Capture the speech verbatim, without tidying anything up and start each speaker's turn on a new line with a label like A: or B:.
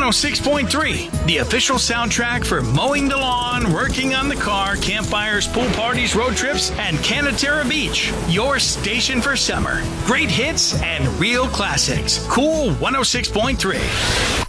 A: oh six point three, the official soundtrack for mowing the lawn, working on the car, campfires, pool parties, road trips, and Canatera Beach. Your station for summer. Great hits and real classics. Cool one oh six point three.